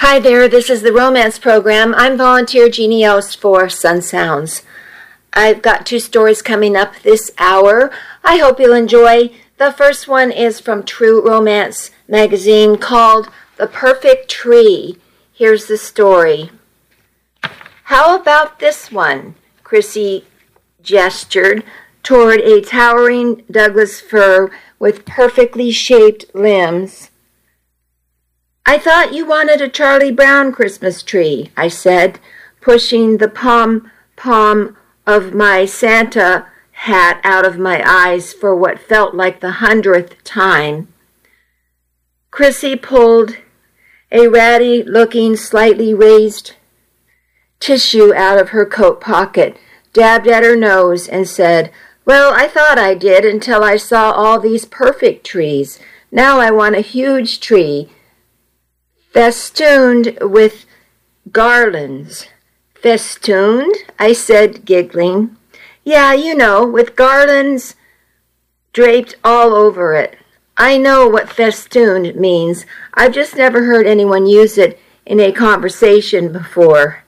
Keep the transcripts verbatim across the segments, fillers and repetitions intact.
Hi there, this is the Romance Program. I'm volunteer Jeannie Yost for Sun Sounds. I've got two stories coming up this hour. I hope you'll enjoy. The first one is from True Romance magazine called The Perfect Tree. Here's the story. How about this one? Chrissy gestured toward a towering Douglas fir with perfectly shaped limbs. I thought you wanted a Charlie Brown Christmas tree, I said, pushing the pom-pom of my Santa hat out of my eyes for what felt like the hundredth time. Chrissy pulled a ratty-looking, slightly raised tissue out of her coat pocket, dabbed at her nose, and said, Well, I thought I did until I saw all these perfect trees. Now I want a huge tree, festooned with garlands. Festooned? I said, giggling. Yeah, you know, with garlands draped all over it. I know what festooned means. I've just never heard anyone use it in a conversation before.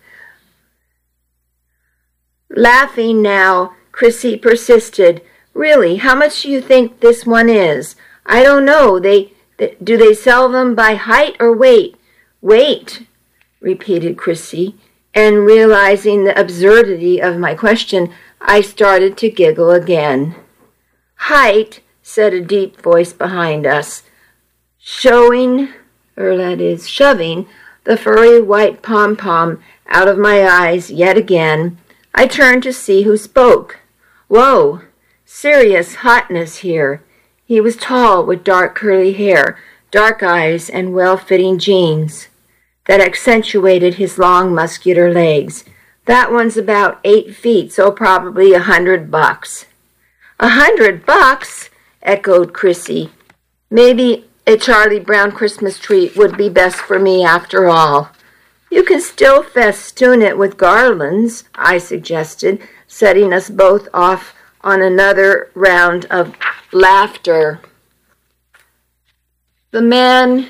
Laughing now, Chrissy persisted. Really, how much do you think this one is? I don't know. They, they do they sell them by height or weight? Weight, repeated Chrissy, and realizing the absurdity of my question, I started to giggle again. Height, said a deep voice behind us, showing, or that is, shoving, the furry white pom-pom out of my eyes yet again. I turned to see who spoke. Whoa, serious hotness here. He was tall with dark curly hair, dark eyes, and well-fitting jeans that accentuated his long muscular legs. That one's about eight feet, so probably a hundred bucks. A hundred bucks? Echoed Chrissy. Maybe a Charlie Brown Christmas tree would be best for me after all. You can still festoon it with garlands, I suggested, setting us both off on another round of laughter. The man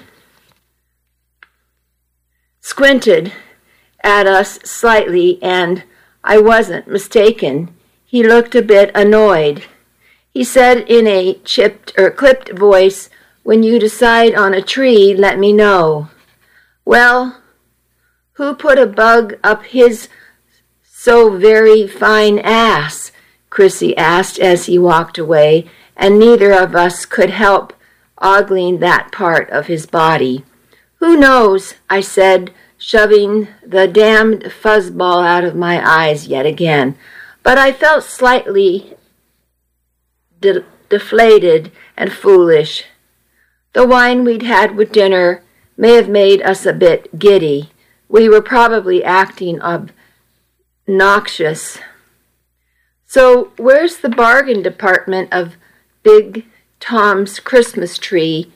squinted at us slightly, and I wasn't mistaken. He looked a bit annoyed. He said in a chipped or clipped voice, When you decide on a tree, let me know. Well, who put a bug up his so very fine ass? Chrissy asked as he walked away, and neither of us could help ogling that part of his body. Who knows, I said, shoving the damned fuzzball out of my eyes yet again. But I felt slightly de- deflated and foolish. The wine we'd had with dinner may have made us a bit giddy. We were probably acting obnoxious. So where's the bargain department of Big Tom's Christmas tree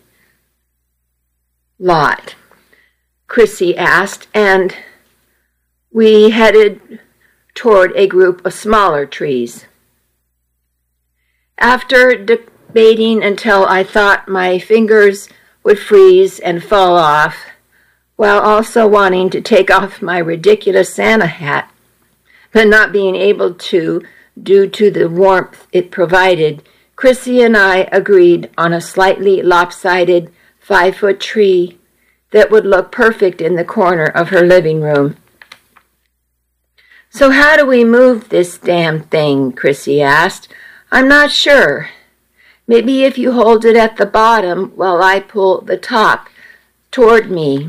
lot? Chrissy asked, and we headed toward a group of smaller trees. After debating until I thought my fingers would freeze and fall off, while also wanting to take off my ridiculous Santa hat, but not being able to due to the warmth it provided, Chrissy and I agreed on a slightly lopsided five-foot tree that would look perfect in the corner of her living room. So how do we move this damn thing? Chrissy asked. I'm not sure. Maybe if you hold it at the bottom while I pull the top toward me.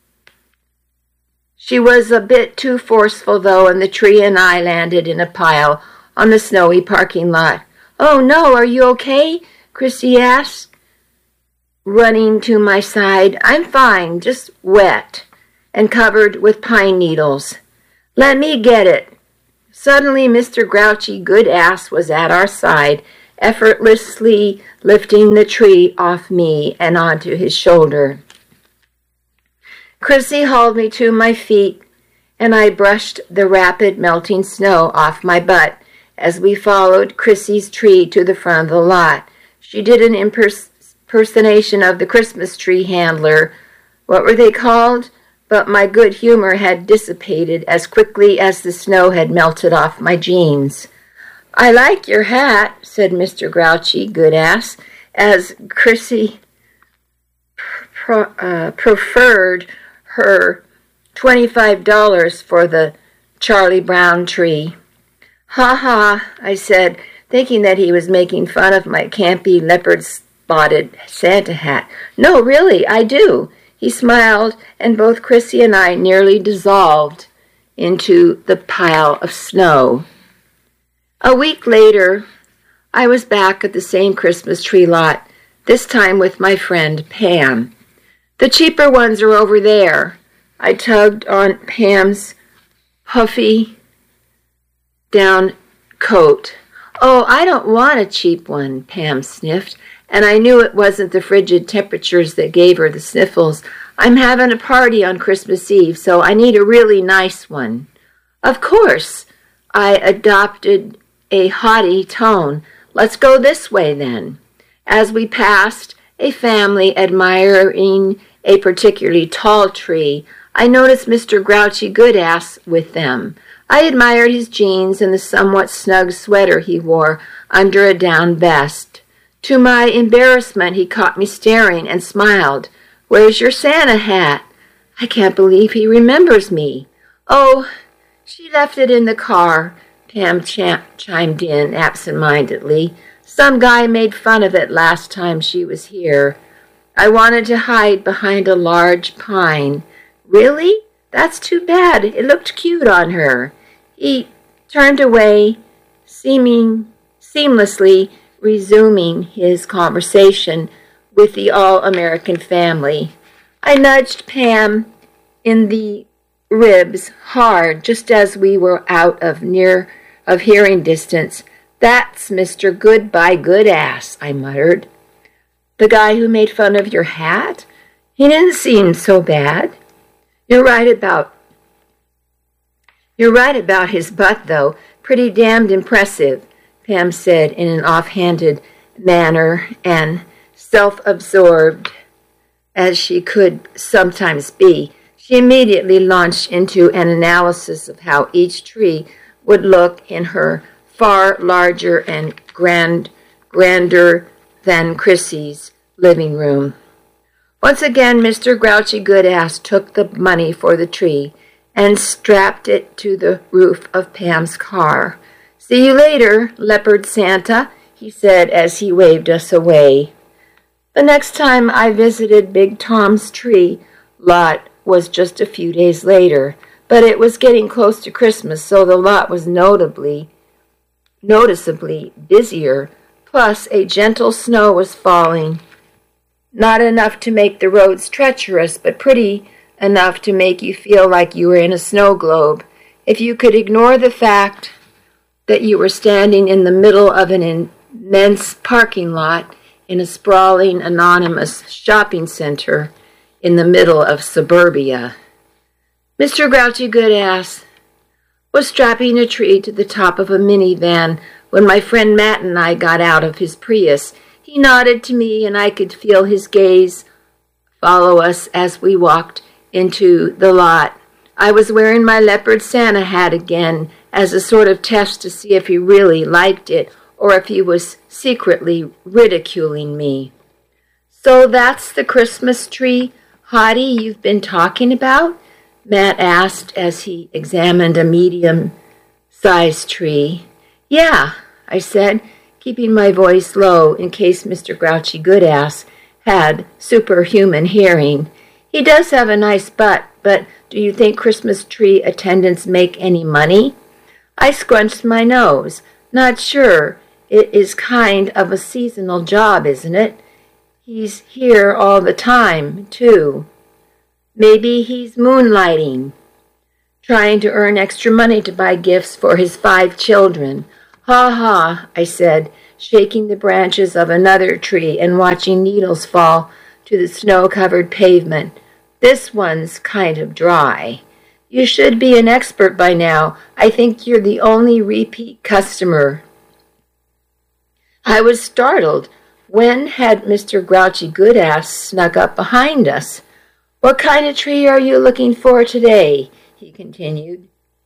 She was a bit too forceful, though, and the tree and I landed in a pile on the snowy parking lot. Oh, no, are you okay? Chrissy asked, running to my side. I'm fine, just wet and covered with pine needles. Let me get it. Suddenly, Mister Grouchy Good-Ass was at our side, effortlessly lifting the tree off me and onto his shoulder. Chrissy hauled me to my feet, and I brushed the rapid melting snow off my butt as we followed Chrissy's tree to the front of the lot. She did an impers- impersonation of the Christmas tree handler. What were they called? but my good humor had dissipated as quickly as the snow had melted off my jeans. "I like your hat," said Mister Grouchy Goodass, as Chrissy pro- uh, preferred her twenty-five dollars for the Charlie Brown tree. "Ha ha," I said, thinking that he was making fun of my campy leopard-spotted Santa hat. "No, really, I do." He smiled, and both Chrissy and I nearly dissolved into the pile of snow. A week later, I was back at the same Christmas tree lot, this time with my friend Pam. "The cheaper ones are over there." I tugged on Pam's puffy down coat. "Oh, I don't want a cheap one," Pam sniffed, and I knew it wasn't the frigid temperatures that gave her the sniffles. "I'm having a party on Christmas Eve, so I need a really nice one." "Of course," I adopted a haughty tone. "Let's go this way, then." As we passed a family admiring a particularly tall tree, I noticed Mister Grouchy Goodass with them. I admired his jeans and the somewhat snug sweater he wore under a down vest. To my embarrassment, he caught me staring and smiled. "Where's your Santa hat?" "I can't believe he remembers me." "Oh, she left it in the car," Pam ch- chimed in absent-mindedly. "Some guy made fun of it last time she was here." I wanted to hide behind a large pine. "Really? That's too bad. It looked cute on her." He turned away, seeming seamlessly resuming his conversation with the all-American family. I nudged Pam in the ribs hard just as we were out of near of hearing distance. "That's Mister Goodbye Goodass," I muttered. "The guy who made fun of your hat? He didn't seem so bad." You're right about You're right about his butt, though. Pretty damned impressive," Pam said in an offhanded manner, and self-absorbed as she could sometimes be. She immediately launched into an analysis of how each tree would look in her far larger and grand, grander than Chrissy's living room. Once again, Mister Grouchy Goodass took the money for the tree and strapped it to the roof of Pam's car. "See you later, Leopard Santa," he said as he waved us away. The next time I visited Big Tom's tree lot was just a few days later, but it was getting close to Christmas, so the lot was notably, noticeably busier. Plus, a gentle snow was falling. Not enough to make the roads treacherous, but pretty enough to make you feel like you were in a snow globe. If you could ignore the fact that you were standing in the middle of an immense parking lot in a sprawling, anonymous shopping center in the middle of suburbia. Mister Grouchy Goodass was strapping a tree to the top of a minivan when my friend Matt and I got out of his Prius. He nodded to me, and I could feel his gaze follow us as we walked into the lot. I was wearing my leopard Santa hat again as a sort of test to see if he really liked it or if he was secretly ridiculing me. "So that's the Christmas tree, hottie, you've been talking about?" Matt asked as he examined a medium-sized tree. "Yeah," I said, keeping my voice low in case Mister Grouchy Goodass had superhuman hearing. "He does have a nice butt, but do you think Christmas tree attendants make any money?" I scrunched my nose. "Not sure. It is kind of a seasonal job, isn't it? He's here all the time, too. Maybe he's moonlighting, trying to earn extra money to buy gifts for his five children." "Ha ha," I said, shaking the branches of another tree and watching needles fall to the snow-covered pavement. "This one's kind of dry. You should be an expert by now. I think you're the only repeat customer." I was startled. When had Mister Grouchy Goodass snuck up behind us? What kind of tree are you looking for today? He continued.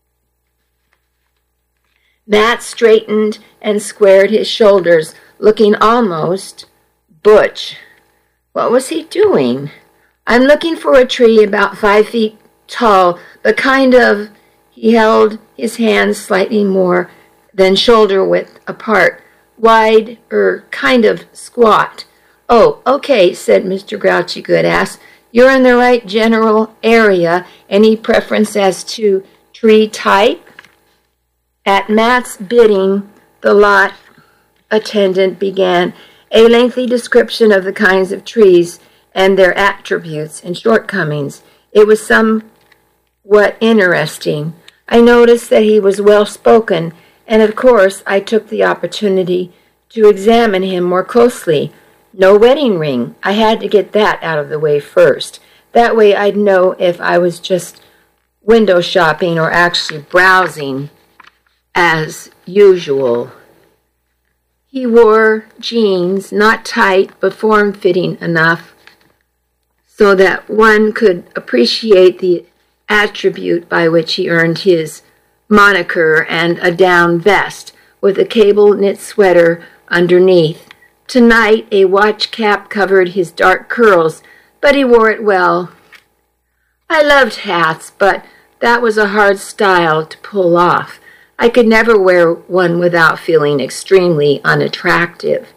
Matt straightened and squared his shoulders, looking almost butch. What was he doing? I'm looking for a tree about five feet tall, but kind of, he held his hands slightly more than shoulder width apart, wide or kind of squat. Oh, okay, said Mister Grouchy Goodass. You're in the right general area. Any preference as to tree type? At Matt's bidding, the lot attendant began a lengthy description of the kinds of trees and their attributes and shortcomings. It was somewhat interesting. I noticed that he was well-spoken, and of course I took the opportunity to examine him more closely. No wedding ring. I had to get that out of the way first. That way I'd know if I was just window shopping or actually browsing as usual. He wore jeans, not tight but form-fitting enough so that one could appreciate the attribute by which he earned his moniker, and a down vest with a cable knit sweater underneath. Tonight, a watch cap covered his dark curls, but he wore it well. I loved hats, but that was a hard style to pull off. I could never wear one without feeling extremely unattractive.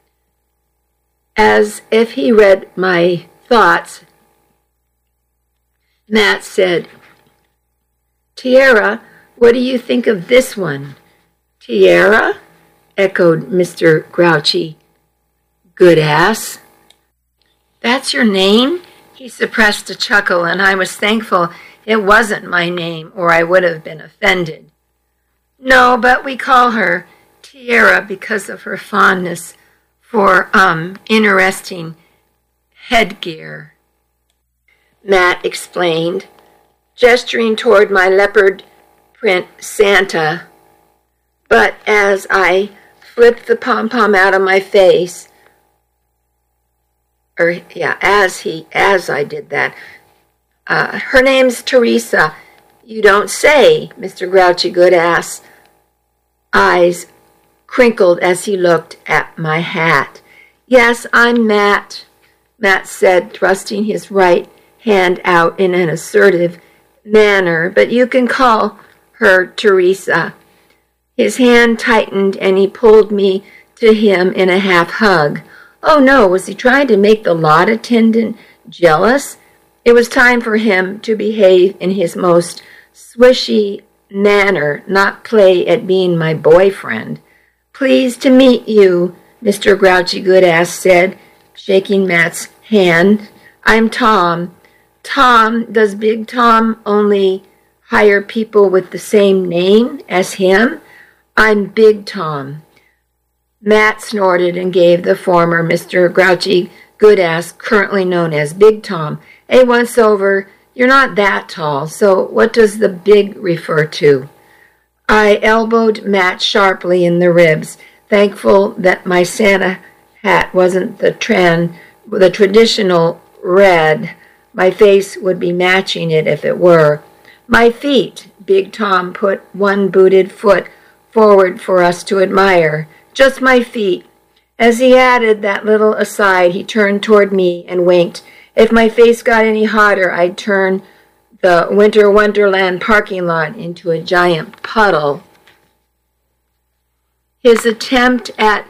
As if he read my thoughts, Matt said, Tiara, what do you think of this one? Tiara? Echoed Mister Grouchy Goodass. That's your name? He suppressed a chuckle, and I was thankful it wasn't my name, or I would have been offended. No, but we call her Tiara because of her fondness for, um, interesting headgear, Matt explained, gesturing toward my leopard print Santa. But as I flipped the pom-pom out of my face, or yeah, as he, as I did that, uh, her name's Teresa. You don't say, Mister Grouchy Goodass. Eyes crinkled as he looked at my hat. Yes, I'm Matt, Matt said, thrusting his right hand out in an assertive manner, but you can call her Teresa. His hand tightened and he pulled me to him in a half hug. Oh no, was he trying to make the lot attendant jealous? It was time for him to behave in his most swishy manner, not play at being my boyfriend. Pleased to meet you, Mister Grouchy Goodass said, shaking Matt's hand. I'm Tom. Tom, does Big Tom only hire people with the same name as him? I'm Big Tom. Matt snorted and gave the former Mister Grouchy Goodass, currently known as Big Tom, a once-over. You're not that tall, so what does the big refer to? I elbowed Matt sharply in the ribs, thankful that my Santa hat wasn't the trend, the traditional red. My face would be matching it if it were. My feet, Big Tom put one booted foot forward for us to admire. Just my feet. As he added that little aside, he turned toward me and winked. If my face got any hotter, I'd turn the Winter Wonderland parking lot into a giant puddle. His attempt at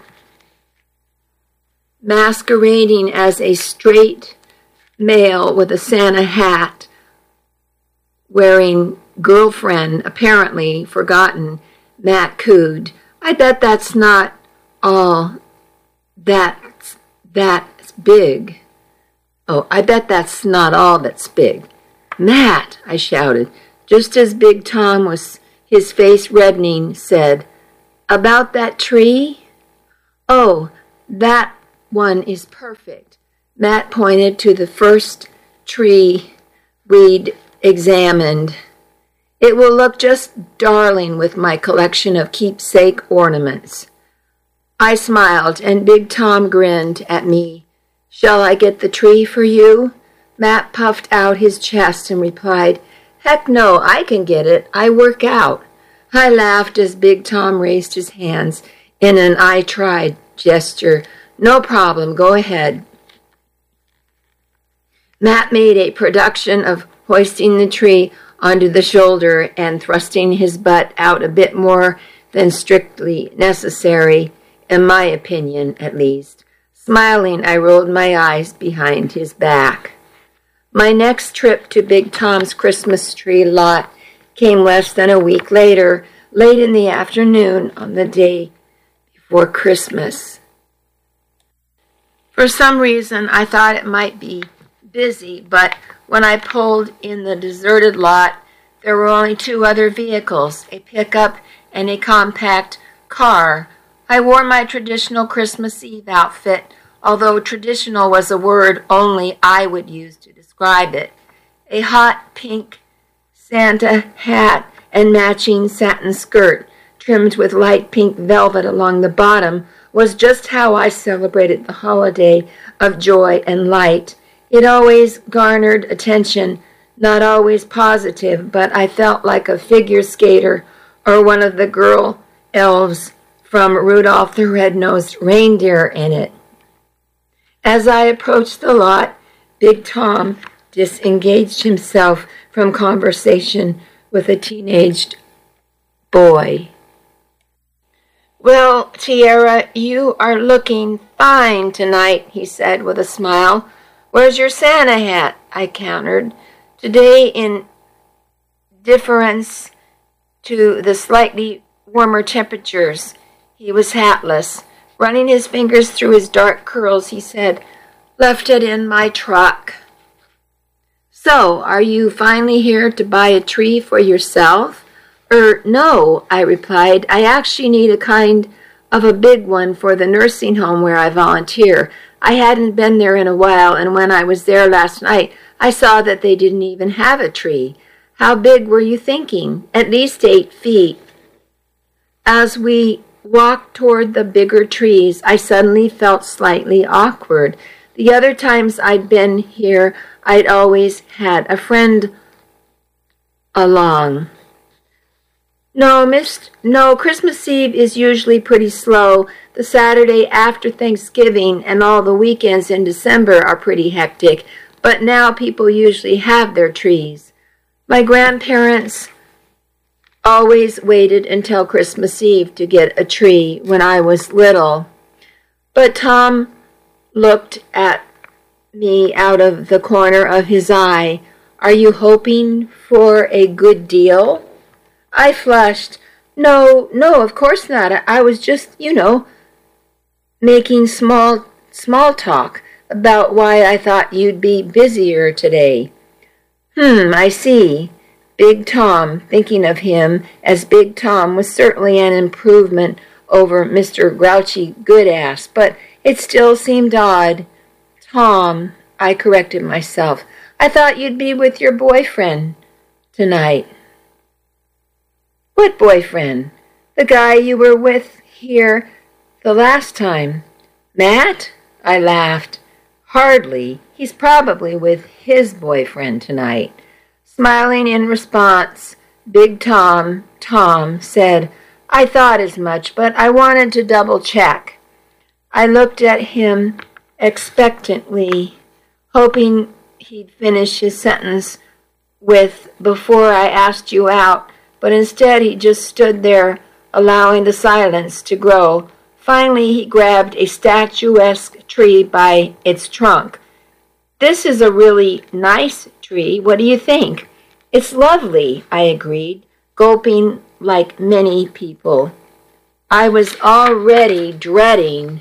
masquerading as a straight male with a Santa hat, wearing girlfriend, apparently forgotten, Matt cooed. I bet that's not all that's, that's big. Oh, I bet that's not all that's big. Matt, I shouted, just as Big Tom, was his face reddening, said, about that tree? Oh, that one is perfect. Matt pointed to the first tree we'd examined. It will look just darling with my collection of keepsake ornaments. I smiled, and Big Tom grinned at me. Shall I get the tree for you? Matt puffed out his chest and replied, "Heck no, I can get it. I work out." I laughed as Big Tom raised his hands in an "I tried" gesture. "No problem, go ahead." Matt made a production of hoisting the tree onto the shoulder and thrusting his butt out a bit more than strictly necessary, in my opinion at least. Smiling, I rolled my eyes behind his back. My next trip to Big Tom's Christmas tree lot came less than a week later, late in the afternoon on the day before Christmas. For some reason, I thought it might be busy, but when I pulled in the deserted lot, there were only two other vehicles, a pickup and a compact car. I wore my traditional Christmas Eve outfit, although traditional was a word only I would use to describe it. A hot pink Santa hat and matching satin skirt, trimmed with light pink velvet along the bottom, was just how I celebrated the holiday of joy and light. It always garnered attention, not always positive, but I felt like a figure skater or one of the girl elves from Rudolph the Red-Nosed Reindeer in it. As I approached the lot, Big Tom disengaged himself from conversation with a teenaged boy. "Well, Tiara, you are looking fine tonight," he said with a smile. "Where's your Santa hat?" I countered. Today, in deference to the slightly warmer temperatures, he was hatless. Running his fingers through his dark curls, he said, "Left it in my truck." "So, are you finally here to buy a tree for yourself?" Er, no, I replied. "I actually need a kind of a big one for the nursing home where I volunteer. I hadn't been there in a while, and when I was there last night, I saw that they didn't even have a tree." "How big were you thinking?" "At least eight feet. As we walked toward the bigger trees, I suddenly felt slightly awkward. The other times I'd been here, I'd always had a friend along. No, Miss, no, Christmas Eve is usually pretty slow. The Saturday after Thanksgiving and all the weekends in December are pretty hectic, but now people usually have their trees. My grandparents always waited until Christmas Eve to get a tree when I was little." But Tom looked at me out of the corner of his eye. "Are you hoping for a good deal?" I flushed. No, no, of course not. I, I was just, you know, making small, small talk about why I thought you'd be busier today. Hmm, I see. Big Tom, thinking of him as Big Tom, was certainly an improvement over Mister Grouchy Goodass, but it still seemed odd. "Tom," I corrected myself, "I thought you'd be with your boyfriend tonight." "What boyfriend?" "The guy you were with here the last time." "Matt?" I laughed. "Hardly. He's probably with his boyfriend tonight." Smiling in response, Big Tom, Tom, said, "I thought as much, but I wanted to double check." I looked at him expectantly, hoping he'd finish his sentence with, "before I asked you out," but instead he just stood there, allowing the silence to grow. Finally, he grabbed a statuesque tree by its trunk. "This is a really nice tree. What do you think?" "It's lovely," I agreed, gulping like many people. I was already dreading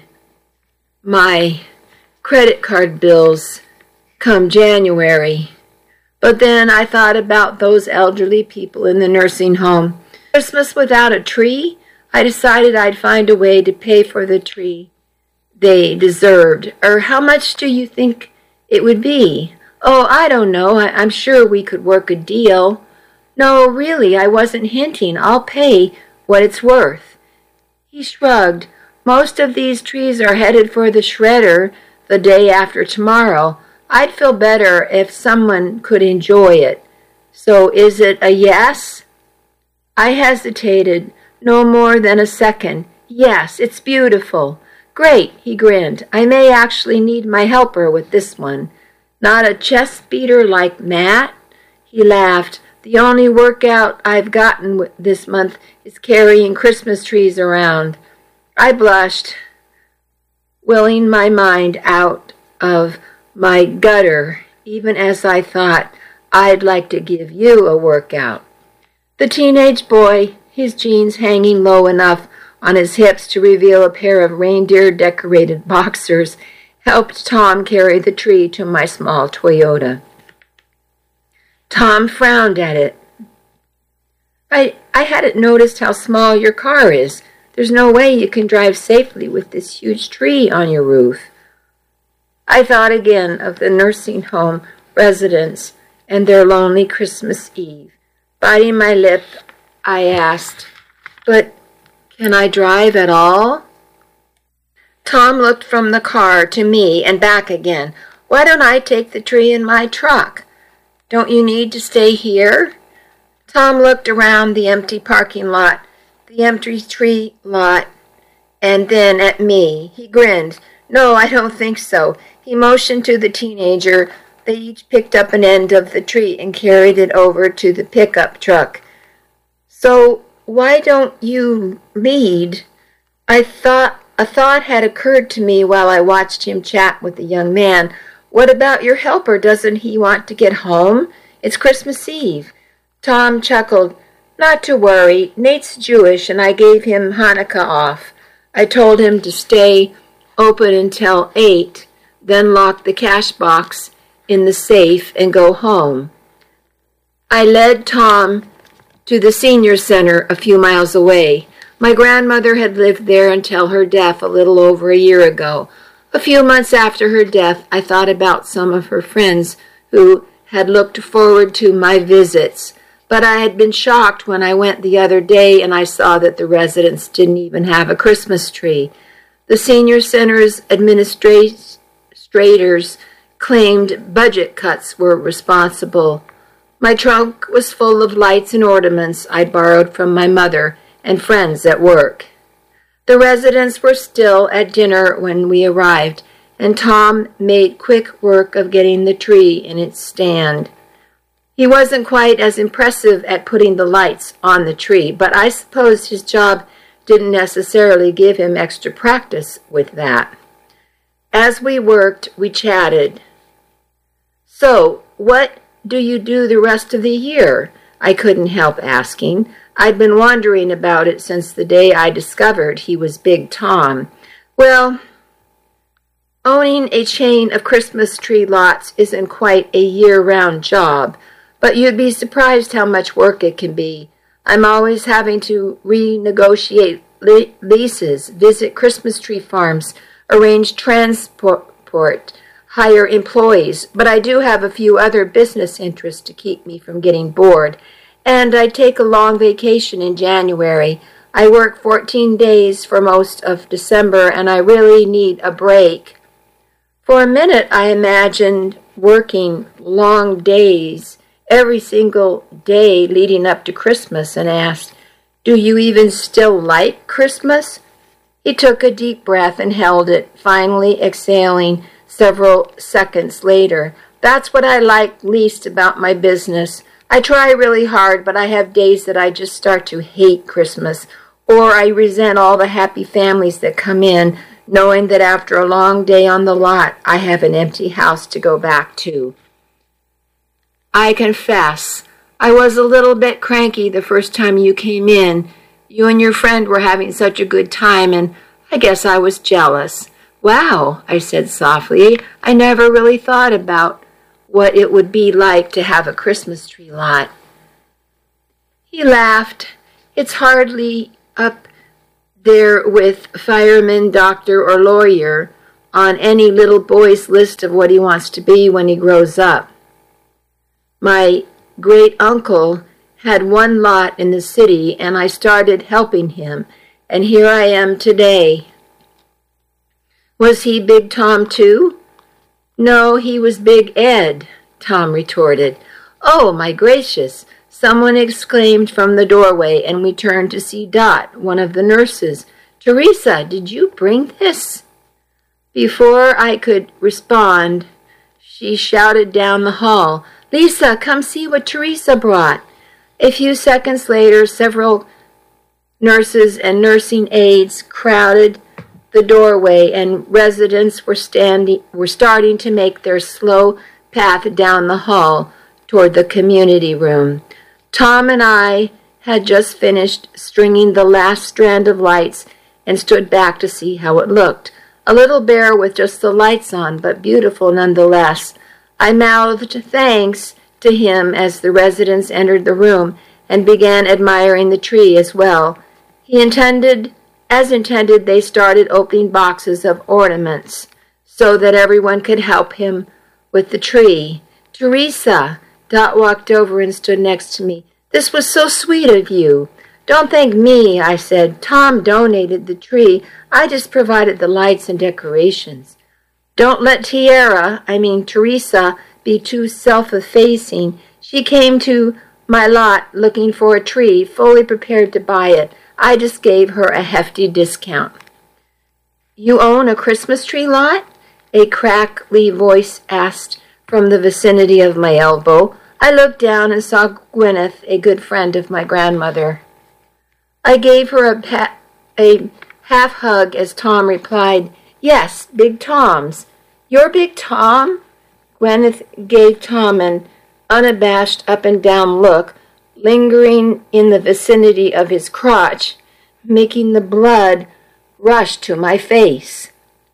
my credit card bills come January. But then I thought about those elderly people in the nursing home. Christmas without a tree? I decided I'd find a way to pay for the tree they deserved. Or how much do you think it would be? "Oh, I don't know. I- I'm sure we could work a deal." "No, really, I wasn't hinting. I'll pay what it's worth." He shrugged. "Most of these trees are headed for the shredder the day after tomorrow. I'd feel better if someone could enjoy it. So is it a yes? I hesitated no more than a second. Yes, it's beautiful. Great, he grinned. I may actually need my helper with this one. Not a chest beater like Matt? He laughed. The only workout I've gotten this month is carrying Christmas trees around. I blushed, willing my mind out of my gutter, even as I thought I'd like to give you a workout. The teenage boy, his jeans hanging low enough on his hips to reveal a pair of reindeer-decorated boxers, helped Tom carry the tree to my small Toyota. Tom frowned at it. I, I hadn't noticed how small your car is. There's no way you can drive safely with this huge tree on your roof. I thought again of the nursing home residents and their lonely Christmas Eve. Biting my lip, I asked, "But can I drive at all?" Tom looked from the car to me and back again. "Why don't I take the tree in my truck? Don't you need to stay here?" Tom looked around the empty parking lot, the empty tree lot, and then at me. He grinned. "No, I don't think so." He motioned to the teenager. They each picked up an end of the tree and carried it over to the pickup truck. "So why don't you lead?" I thought a thought had occurred to me while I watched him chat with the young man. "What about your helper? Doesn't he want to get home? It's Christmas Eve." Tom chuckled. "Not to worry. Nate's Jewish, and I gave him Hanukkah off. I told him to stay open until eight, then lock the cash box in the safe and go home." I led Tom to the senior center a few miles away. My grandmother had lived there until her death a little over a year ago. A few months after her death, I thought about some of her friends who had looked forward to my visits, but I had been shocked when I went the other day and I saw that the residents didn't even have a Christmas tree. The senior center's administrators claimed budget cuts were responsible. My trunk was full of lights and ornaments I'd borrowed from my mother and friends at work. The residents were still at dinner when we arrived, and Tom made quick work of getting the tree in its stand. He wasn't quite as impressive at putting the lights on the tree, but I suppose his job didn't necessarily give him extra practice with that. As we worked, we chatted. "So, what do you do the rest of the year?" I couldn't help asking. I'd been wondering about it since the day I discovered he was Big Tom. "Well, owning a chain of Christmas tree lots isn't quite a year-round job, but you'd be surprised how much work it can be. I'm always having to renegotiate le- leases, visit Christmas tree farms, arrange transport, hire employees, but I do have a few other business interests to keep me from getting bored. And I take a long vacation in January. I work fourteen days for most of December, and I really need a break." For a minute, I imagined working long days every single day leading up to Christmas and asked, "Do you even still like Christmas?" He took a deep breath and held it, finally exhaling several seconds later. "That's what I like least about my business. I try really hard, but I have days that I just start to hate Christmas, or I resent all the happy families that come in, knowing that after a long day on the lot, I have an empty house to go back to." I confess, I was a little bit cranky the first time you came in. You and your friend were having such a good time, and I guess I was jealous. "Wow," I said softly, "I never really thought about what it would be like to have a Christmas tree lot." He laughed. "It's hardly up there with fireman, doctor, or lawyer on any little boy's list of what he wants to be when he grows up. My great-uncle had one lot in the city, and I started helping him, and here I am today." "Was he Big Tom, too?" No, he was Big Ed, Tom retorted. Oh, my gracious, someone exclaimed from the doorway, and we turned to see Dot, one of the nurses. Teresa, did you bring this? Before I could respond, she shouted down the hall, Lisa, come see what Teresa brought. A few seconds later, several nurses and nursing aides crowded the doorway, and residents were standing were starting to make their slow path down the hall toward the community room. Tom and I had just finished stringing the last strand of lights and stood back to see how it looked. A little bare with just the lights on, but beautiful nonetheless. I mouthed thanks to him as the residents entered the room and began admiring the tree as well. He intended, as intended, they started opening boxes of ornaments so that everyone could help him with the tree. Teresa, Dot walked over and stood next to me. This was so sweet of you. Don't thank me, I said. Tom donated the tree. I just provided the lights and decorations. Don't let Tiara, I mean Teresa, be too self-effacing. She came to my lot looking for a tree, fully prepared to buy it. I just gave her a hefty discount. You own a Christmas tree lot? A crackly voice asked from the vicinity of my elbow. I looked down and saw Gwyneth, a good friend of my grandmother. I gave her a, pa- a half hug as Tom replied, Yes, Big Tom's. You're Big Tom? Gwyneth gave Tom an unabashed up-and-down look, lingering in the vicinity of his crotch, making the blood rush to my face.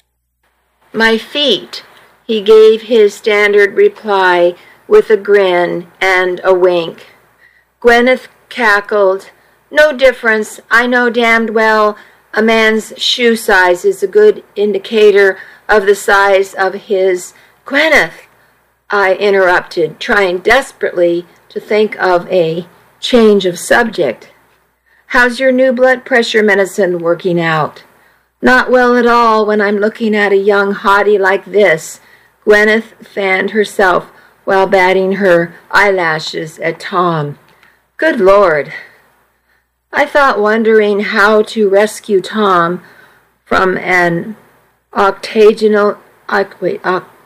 My feet, he gave his standard reply with a grin and a wink. Gwyneth cackled, No difference. I know damned well a man's shoe size is a good indicator of the size of his... Gwyneth, I interrupted, trying desperately to think of a change of subject. How's your new blood pressure medicine working out? Not well at all when I'm looking at a young hottie like this. Gwyneth fanned herself while batting her eyelashes at Tom. Good Lord. I thought wondering how to rescue Tom from an octagonal, wait,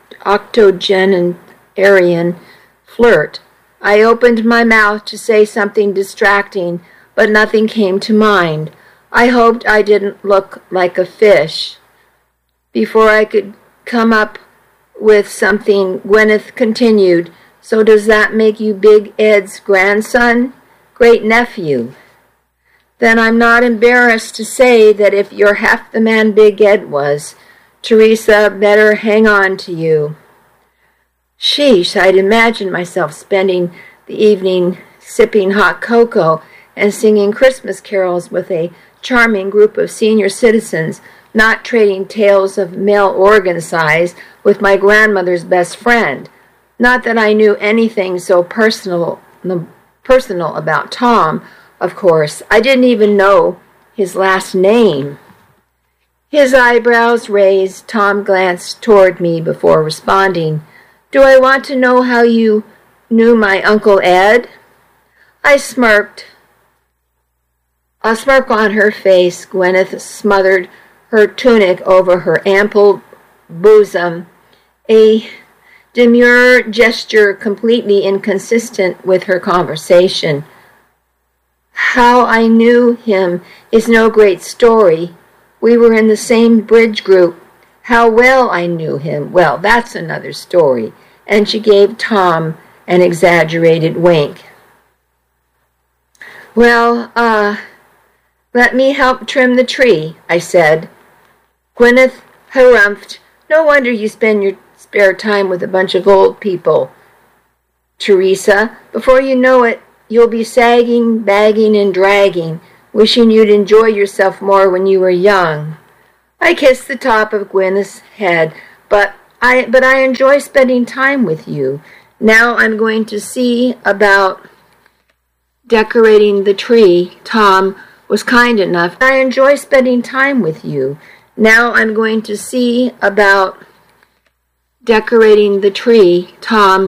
octogenarian flirt. I opened my mouth to say something distracting, but nothing came to mind. I hoped I didn't look like a fish. Before I could come up with something, Gwyneth continued, So does that make you Big Ed's grandson? Great nephew? Then I'm not embarrassed to say that if you're half the man Big Ed was, Teresa better hang on to you. Sheesh, I'd imagined myself spending the evening sipping hot cocoa and singing Christmas carols with a charming group of senior citizens, not trading tales of male organ size with my grandmother's best friend. Not that I knew anything so personal, personal about Tom, of course. I didn't even know his last name. His eyebrows raised, Tom glanced toward me before responding. Do I want to know how you knew my Uncle Ed? I smirked. A smirk on her face, Gwyneth smothered her tunic over her ample bosom, a demure gesture completely inconsistent with her conversation. How I knew him is no great story. We were in the same bridge group. How well I knew him, well, that's another story. And she gave Tom an exaggerated wink. Well, uh, let me help trim the tree, I said. Gwyneth harumphed. No wonder you spend your spare time with a bunch of old people. Teresa, before you know it, you'll be sagging, bagging, and dragging, wishing you'd enjoy yourself more when you were young. I kissed the top of Gwyneth's head, but I but I enjoy spending time with you. Now I'm going to see about decorating the tree. Tom was kind enough. I enjoy spending time with you. Now I'm going to see about decorating the tree, Tom